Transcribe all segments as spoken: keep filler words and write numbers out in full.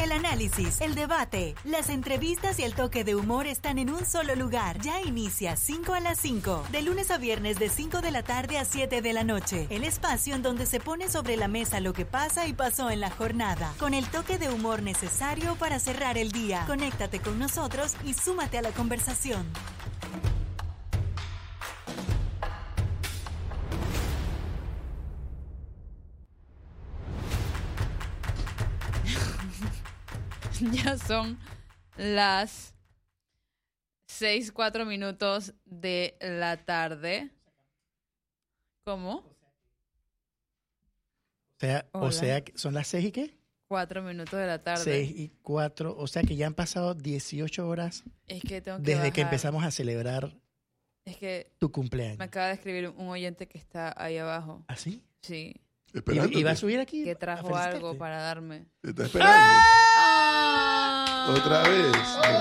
El análisis, el debate, las entrevistas y el toque de humor están en un solo lugar. Ya inicia cinco a las cinco, de lunes a viernes de cinco de la tarde a siete de la noche. El espacio en donde se pone sobre la mesa lo que pasa y pasó en la jornada, con el toque de humor necesario para cerrar el día. Conéctate con nosotros y súmate a la conversación. Ya son las seis, cuatro minutos de la tarde. ¿Cómo? O sea, Hola. o sea, que ¿son las seis y qué? Cuatro minutos de la tarde. Seis y cuatro, o sea que ya han pasado dieciocho horas Es que tengo que desde bajar. que empezamos a celebrar Es que tu cumpleaños. me acaba de escribir un oyente que está ahí abajo. ¿Ah, sí? Sí. ¿Y, y va a subir aquí? Que a trajo felicitarte? algo para darme. Te está esperando. ¡Ah! Otra vez.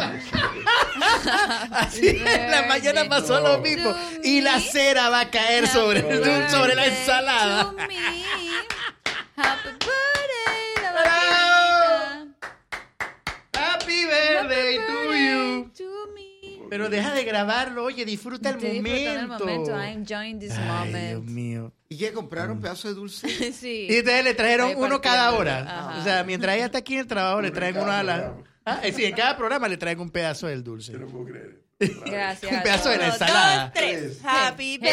Así en la mañana pasó No. lo mismo. To Y la me. cera va a caer sobre, el dul- sobre la ensalada. To me. Happy birthday, la Bravo. vaquerita. Happy birthday to you. To me. Pero deja de grabarlo, oye, disfruta el Estoy disfrutando momento. el momento. I'm enjoying this Ay, moment. Dios mío. ¿Y qué compraron? ¿Un pedazo de dulce? Sí. Y entonces le trajeron Ahí uno cada hora. partiendo. Ajá. O sea, mientras ella está aquí en el trabajo, le traen Cada uno a la... programa. Ah, eh, sí, en cada programa le traen un pedazo del dulce. Yo no puedo creer. Gracias. Un pedazo de la a todos. ensalada. Dos, tres. Happy